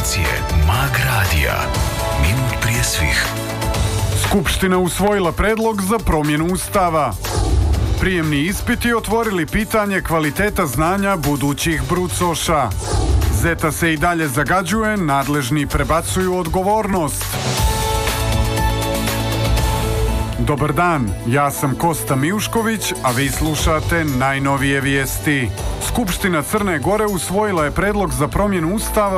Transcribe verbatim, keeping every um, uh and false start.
informacije Mag Radija. Minut prije svih. Skupština usvojila predlog za promjenu Ustava. Prijemni ispiti otvorili pitanje kvaliteta znanja budućih brucoša. Zeta se i dalje zagađuje, nadležni prebacuju odgovornost. Dobar dan, ja sam Kosta Mijušković, a vi slušate najnovije vijesti. Skupština Crne Gore usvojila je predlog za promjenu Ustava